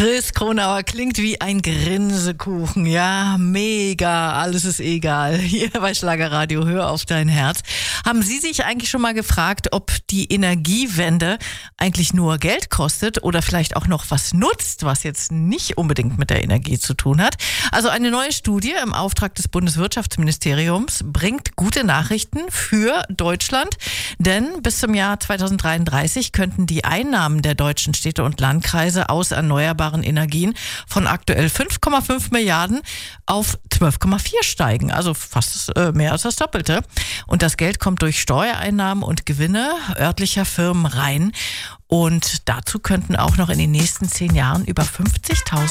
Chris Kronauer klingt wie ein Grinsekuchen. Ja, mega. Alles ist egal. Hier bei Schlagerradio, hör auf dein Herz. Haben Sie sich eigentlich schon mal gefragt, ob die Energiewende eigentlich nur Geld kostet oder vielleicht auch noch was nutzt, was jetzt nicht unbedingt mit der Energie zu tun hat? Also eine neue Studie im Auftrag des Bundeswirtschaftsministeriums bringt gute Nachrichten für Deutschland, denn bis zum Jahr 2033 könnten die Einnahmen der deutschen Städte und Landkreise aus erneuerbaren Energien von aktuell 5,5 Milliarden auf 12,4 steigen, also fast mehr als das Doppelte. Und das Geld kommt durch Steuereinnahmen und Gewinne örtlicher Firmen rein. Und dazu könnten auch noch in den nächsten 10 Jahren über 50.000